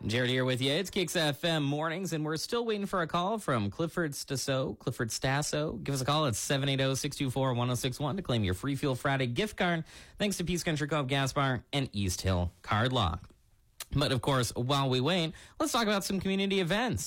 Jared here with you. It's Kicks FM mornings, and we're still waiting for a call from Clifford Stasso. Give us a call at 780-624-1061 to claim your Free Fuel Friday gift card. Thanks to Peace Country Co-op Gas Bar and East Hill Card Lock. But, of course, while we wait, let's talk about some community events.